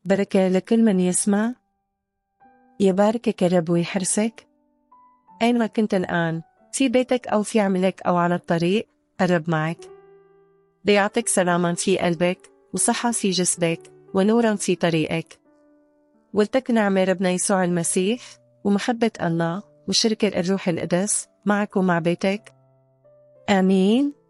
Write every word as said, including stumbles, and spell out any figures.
بركة لكل من يسمع. يباركك الرب ويحرسك. أينما كنت الآن، في بيتك أو في عملك أو على الطريق، الرب معك. بيعطيك سلاما في قلبك، وصحة في جسدك، ونورا في طريقك. ولتكن نعمة ربنا يسوع المسيح، ومحبة الله، وشركة الروح القدس معك ومع بيتك. آمين.